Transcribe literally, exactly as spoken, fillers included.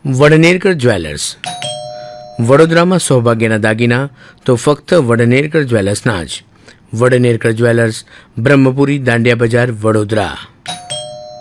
વડનેરકર jewellers. વડોદરામાં સૌભાગ્યના દાગીના તો ફક્ત વડનેરકર જ્વેલર્સના જ. વડનેરકર જ્વેલર્સ, બ્રહ્મપુરી, દાંડિયા બજાર, વડોદરા.